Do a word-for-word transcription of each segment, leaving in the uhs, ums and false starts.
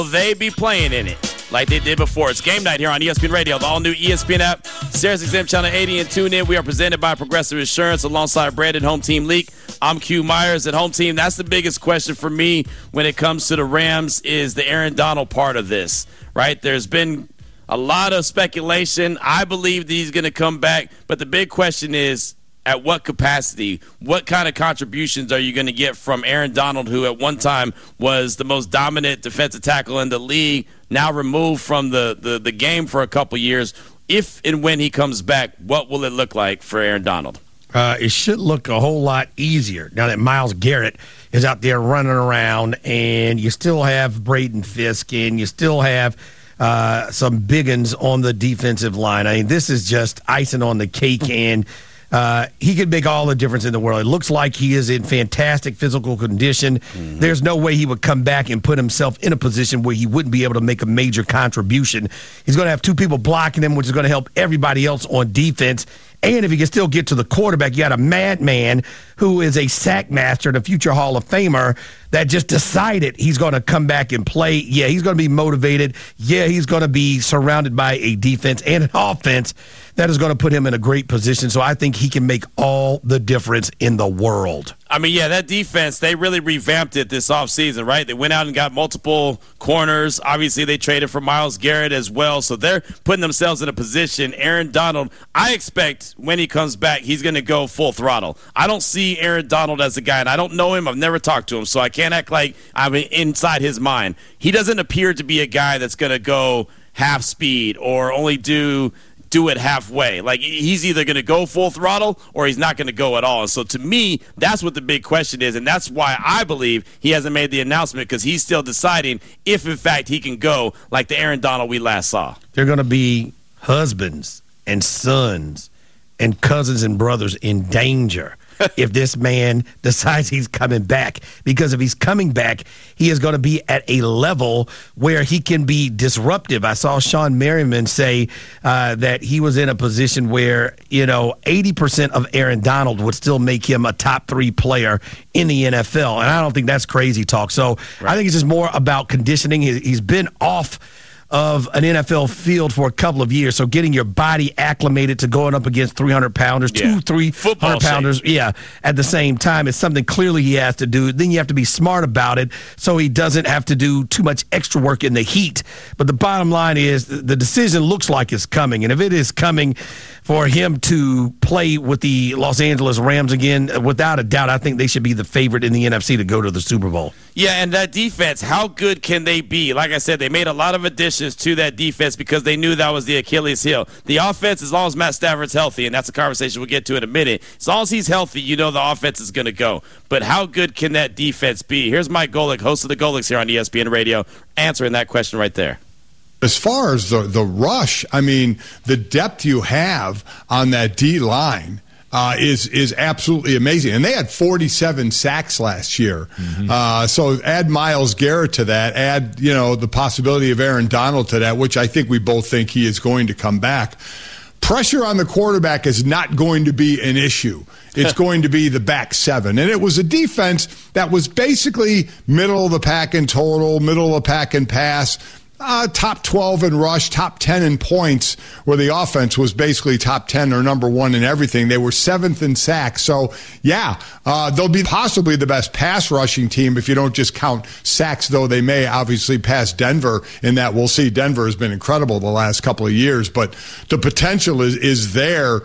they be playing in it like they did before. It's game night here on E S P N Radio, the all-new E S P N app, Sirius X M Channel eighty, and tune in. We are presented by Progressive Insurance alongside Brandon Home Team Leak. I'm Q Myers at Home Team. That's the biggest question for me when it comes to the Rams is the Aaron Donald part of this, right? There's been a lot of speculation. I believe that he's going to come back, but the big question is, at what capacity? What kind of contributions are you going to get from Aaron Donald, who at one time was the most dominant defensive tackle in the league, now removed from the, the, the game for a couple years? If and when he comes back, what will it look like for Aaron Donald? Uh, it should look a whole lot easier now that Myles Garrett is out there running around, and you still have Braden Fisk, and you still have uh, some big uns on the defensive line. I mean, this is just icing on the cake, and Uh, he could make all the difference in the world. It looks like he is in fantastic physical condition. Mm-hmm. There's no way he would come back and put himself in a position where he wouldn't be able to make a major contribution. He's going to have two people blocking him, which is going to help everybody else on defense. And if he can still get to the quarterback, you got a madman who is a sack master and a future Hall of Famer that just decided he's going to come back and play. Yeah, he's going to be motivated. Yeah, he's going to be surrounded by a defense and an offense that is going to put him in a great position. So I think he can make all the difference in the world. I mean, yeah, that defense, they really revamped it this offseason, right? They went out and got multiple corners. Obviously, they traded for Myles Garrett as well. So they're putting themselves in a position. Aaron Donald, I expect when he comes back, he's going to go full throttle. I don't see Aaron Donald as a guy, and I don't know him. I've never talked to him, so I can't act like I'm inside his mind. He doesn't appear to be a guy that's going to go half speed or only do – do it halfway. Like, he's either going to go full throttle or he's not going to go at all. And so to me, that's what the big question is, and that's why I believe he hasn't made the announcement, because he's still deciding if, in fact, he can go like the Aaron Donald we last saw. They're going to be husbands and sons and cousins and brothers in danger if this man decides he's coming back. Because if he's coming back, he is going to be at a level where he can be disruptive. I saw Sean Merriman say uh, that he was in a position where, you know, eighty percent of Aaron Donald would still make him a top three player in the N F L. And I don't think that's crazy talk. So right. I think it's just more about conditioning. He's been off of an N F L field for a couple of years, so getting your body acclimated to going up against three hundred pounders, yeah. two, three hundred pounders, shape. yeah, at the same time is something clearly he has to do. Then you have to be smart about it so he doesn't have to do too much extra work in the heat. But the bottom line is the decision looks like it's coming, and if it is coming for him to play with the Los Angeles Rams again, without a doubt, I think they should be the favorite in the N F C to go to the Super Bowl. Yeah, and that defense, how good can they be? Like I said, they made a lot of additions to that defense because they knew that was the Achilles heel. The offense, as long as Matt Stafford's healthy, and that's a conversation we'll get to in a minute, as long as he's healthy, you know the offense is going to go. But how good can that defense be? Here's Mike Golick, host of the Golics here on E S P N Radio, answering that question right there. As far as the, the rush, I mean, the depth you have on that D-line uh, is is absolutely amazing. And they had forty-seven sacks last year. Mm-hmm. Uh, so add Myles Garrett to that, add, you know, the possibility of Aaron Donald to that, which I think we both think he is going to come back. Pressure on the quarterback is not going to be an issue. It's going to be the back seven. And it was a defense that was basically middle of the pack in total, middle of the pack in pass. Uh, top twelve in rush, top ten in points, where the offense was basically top ten or number one in everything. They were seventh in sacks. So, yeah, uh, they'll be possibly the best pass rushing team if you don't just count sacks, though they may obviously pass Denver in that. We'll see. Denver has been incredible the last couple of years, but the potential is, is there.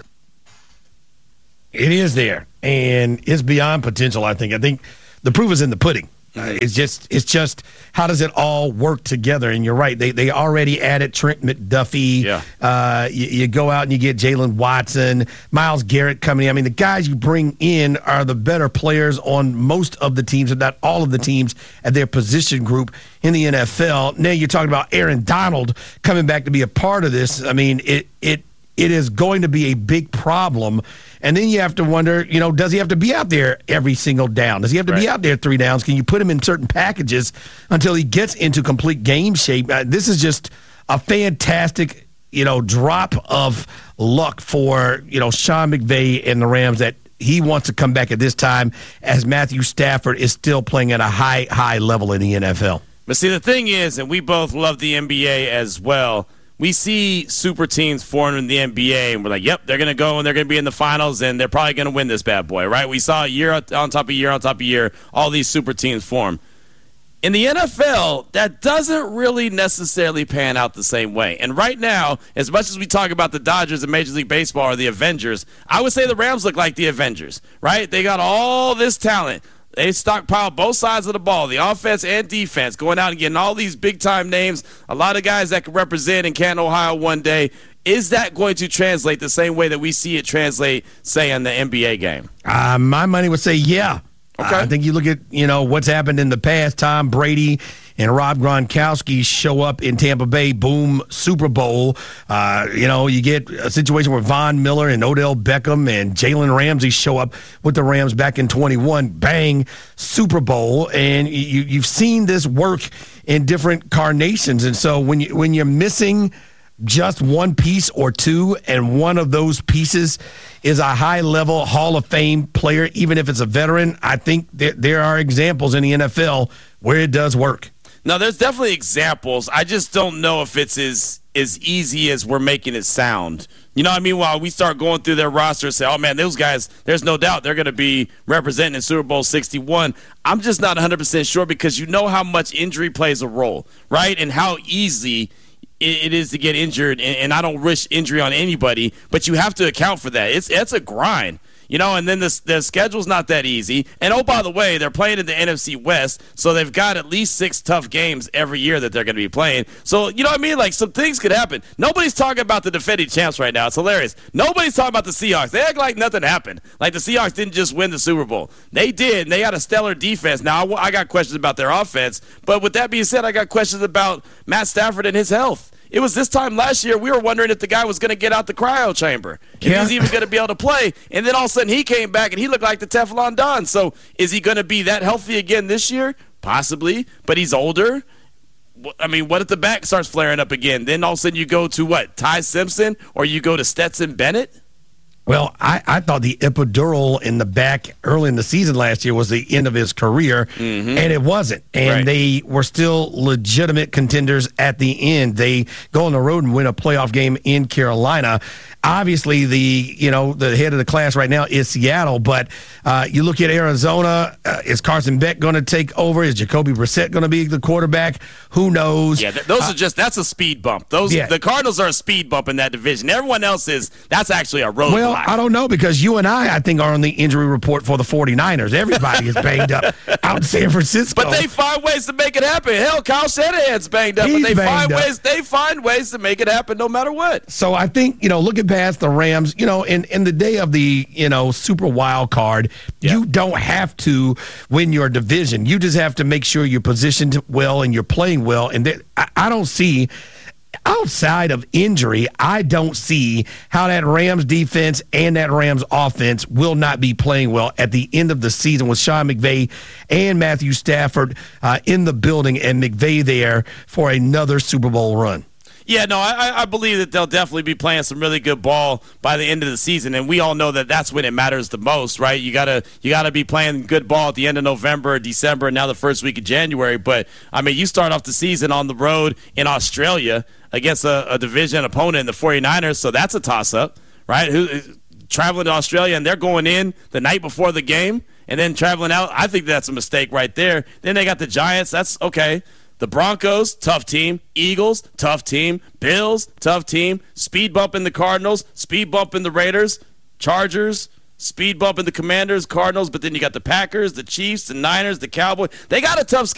It is there, and it's beyond potential, I think. I think the proof is in the pudding. Uh, it's just, it's just, how does it all work together? And you're right, they they already added Trent McDuffie. Yeah. Uh, you, you go out and you get Jalen Watson, Myles Garrett coming in. I mean, the guys you bring in are the better players on most of the teams, if not all of the teams, at their position group in the N F L. Now you're talking about Aaron Donald coming back to be a part of this. I mean, it it it is going to be a big problem. And then you have to wonder, you know, does he have to be out there every single down? Does he have to right. be out there three downs? Can you put him in certain packages until he gets into complete game shape? Uh, this is just a fantastic, you know, drop of luck for, you know, Sean McVay and the Rams that he wants to come back at this time as Matthew Stafford is still playing at a high, high level in the N F L. But see, the thing is, and we both love the N B A as well, we see super teams forming in the N B A, and we're like, yep, they're going to go and they're going to be in the finals, and they're probably going to win this bad boy, right? We saw year on top of year on top of year, all these super teams form. In the N F L, that doesn't really necessarily pan out the same way. And right now, as much as we talk about the Dodgers in Major League Baseball or the Avengers, I would say the Rams look like the Avengers, right? They got all this talent. They stockpile both sides of the ball, the offense and defense, going out and getting all these big-time names, a lot of guys that can represent in Canton, Ohio one day. Is that going to translate the same way that we see it translate, say, in the N B A game? Uh, my money would say yeah. Okay. Uh, I think you look at, you know, what's happened in the past. Tom Brady and Rob Gronkowski show up in Tampa Bay, boom, Super Bowl. Uh, you know, you get a situation where Von Miller and Odell Beckham and Jalen Ramsey show up with the Rams back in twenty-one, bang, Super Bowl. And you, you've seen this work in different carnations. And so when you, when you're missing just one piece or two, and one of those pieces is a high-level Hall of Fame player, even if it's a veteran, I think that there are examples in the N F L where it does work. Now, there's definitely examples. I just don't know if it's as, as easy as we're making it sound. You know what I mean? While we start going through their roster and say, oh, man, those guys, there's no doubt they're going to be representing in Super Bowl sixty-one. I'm just not one hundred percent sure, because you know how much injury plays a role, right? And how easy it is to get injured, and I don't wish injury on anybody, but you have to account for that. It's it's a grind, you know, and then the, the schedule's not that easy. And, oh, by the way, they're playing in the N F C West, so they've got at least six tough games every year that they're going to be playing. So, you know what I mean? Like, some things could happen. Nobody's talking about the defending champs right now. It's hilarious. Nobody's talking about the Seahawks. They act like nothing happened. Like, the Seahawks didn't just win the Super Bowl. They did, and they had a stellar defense. Now, I, I got questions about their offense, but with that being said, I got questions about Matt Stafford and his health. It was this time last year we were wondering if the guy was going to get out the cryo chamber, if yeah. he's even going to be able to play. And then all of a sudden he came back and he looked like the Teflon Don. So is he going to be that healthy again this year? Possibly, but he's older. I mean, what if the back starts flaring up again? Then all of a sudden you go to what, Ty Simpson, or you go to Stetson Bennett? Well, I, I thought the epidural in the back early in the season last year was the end of his career, mm-hmm. and it wasn't. And right. they were still legitimate contenders at the end. They go on the road and win a playoff game in Carolina. Obviously, the you know the head of the class right now is Seattle, but uh, you look at Arizona. Uh, is Carson Beck going to take over? Is Jacoby Brissett going to be the quarterback? Who knows? Yeah, th- those uh, are just that's a speed bump. Those yeah. the Cardinals are a speed bump in that division. Everyone else is that's actually a roadblock. Well, I don't know, because you and I, I think, are on the injury report for the 49ers. Everybody is banged up out in San Francisco. But they find ways to make it happen. Hell, Kyle Shanahan's banged up, He's but they find up. ways. They find ways to make it happen no matter what. So I think, you know, looking past the Rams, you know, in, in the day of the, you know, super wild card, yeah. you don't have to win your division. You just have to make sure you're positioned well and you're playing well. And they, I, I don't see, outside of injury, I don't see how that Rams defense and that Rams offense will not be playing well at the end of the season with Sean McVay and Matthew Stafford uh, in the building and McVay there for another Super Bowl run. Yeah, no, I, I believe that they'll definitely be playing some really good ball by the end of the season, and we all know that that's when it matters the most, right? You gotta you gotta be playing good ball at the end of November, December, and now the first week of January. But I mean, you start off the season on the road in Australia against a, a division opponent in the 49ers, so that's a toss-up, right? Who traveling to Australia, and they're going in the night before the game, and then traveling out. I think that's a mistake right there. Then they got the Giants. That's okay. The Broncos, tough team. Eagles, tough team. Bills, tough team. Speed bump in the Cardinals. Speed bump in the Raiders. Chargers, speed bump in the Commanders, Cardinals. But then you got the Packers, the Chiefs, the Niners, the Cowboys. They got a tough schedule.